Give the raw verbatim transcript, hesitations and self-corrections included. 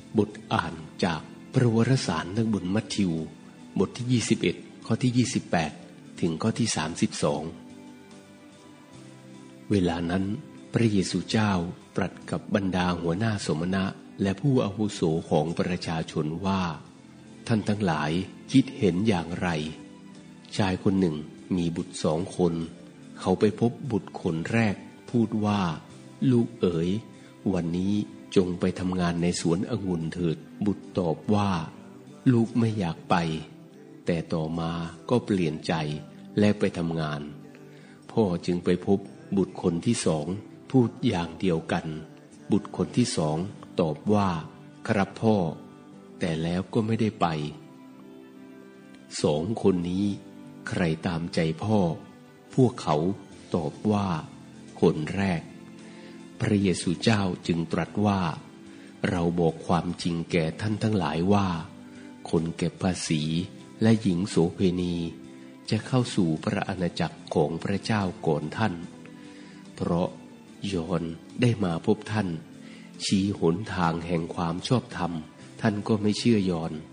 บทอ่านจากพระวรสารนักบุญมัทธิวบทที่ยี่สิบเอ็ดข้อที่ยี่สิบแปดถึงข้อที่สามสิบสองเวลานั้นพระเยซูเจ้าตรัสกับบรรดาหัวหน้าสมณะและผู้อาวุโสของประชาชนว่าท่านทั้งหลายคิดเห็นอย่างไรชายคนหนึ่งมีบุตรสองคนเขาไปพบบุตรคนแรกพูดว่าลูกเอ๋ยวันนี้จงไปทำงานในสวนองุ่นเถิดบุตรตอบว่าลูกไม่อยากไปแต่ต่อมาก็เปลี่ยนใจและไปทำงานพ่อจึงไปพบบุตรคนที่สองพูดอย่างเดียวกันบุตรคนที่สองตอบว่าครับพ่อแต่แล้วก็ไม่ได้ไปสองคนนี้ใครตามใจพ่อพวกเขาตอบว่าคนแรกพระเยซูเจ้าจึงตรัสว่าเราบอกความจริงแก่ท่านทั้งหลายว่าคนเก็บภาษีและหญิงโสเภณีจะเข้าสู่พระอาณาจักรของพระเจ้าก่อนท่านเพราะยอห์นได้มาพบท่านชี้หนทางแห่งความชอบธรรมท่านก็ไม่เชื่อยอห์น